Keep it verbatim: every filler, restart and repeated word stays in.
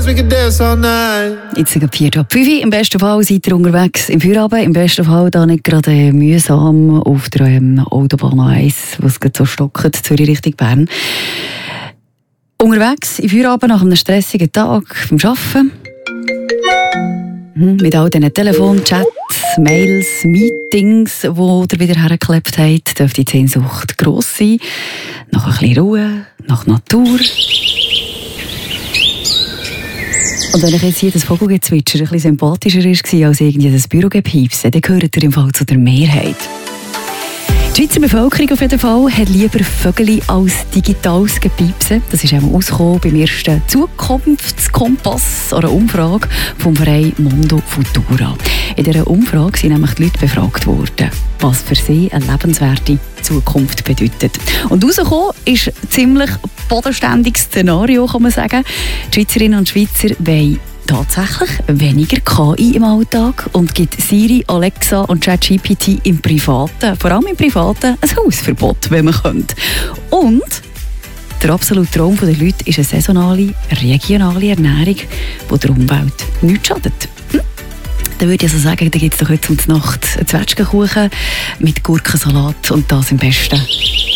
dance, we could dance all night. Jetzt sind vier ab fünf. Im besten Fall seid ihr unterwegs im Feierabend. Im besten Fall da nicht gerade mühsam auf der ähm, Autobahn eins, wo es so stockt, Zürich Richtung Bern. Unterwegs im Feierabend nach einem stressigen Tag beim Arbeiten. Hm, mit all diesen Telefon, Chats, Mails, Meetings, die ihr wieder hergeklebt habt, dürfte die Sehnsucht gross sein. Nach ein bisschen Ruhe, nach Natur. Und wenn ich jetzt hier das Vogelgezwitscher ein bisschen sympathischer war als irgendwie das Bürogepiepse, dann gehört ihr im Fall zu der Mehrheit. Die Schweizer Bevölkerung auf jeden Fall hat lieber Vögel als digitales Gepiepse. Das ist auch rausgekommen beim ersten Zukunftskompass oder Umfrage vom Verein Mondo Futura. In dieser Umfrage sind nämlich die Leute befragt worden, was für sie eine lebenswerte Zukunft bedeutet. Und rausgekommen ist ein ziemlich bodenständiges Szenario, kann man sagen. Die Schweizerinnen und Schweizer wollen tatsächlich weniger K I im Alltag und gibt Siri, Alexa und ChatGPT im Privaten, vor allem im Privaten, ein Hausverbot, wenn man könnte. Und der absolute Traum der Leute ist eine saisonale, regionale Ernährung, die der Umwelt nichts schadet. Hm? Dann würde ich also sagen, da gibt es doch heute um die Nacht einen Zwetschgenkuchen mit Gurkensalat und das im Besten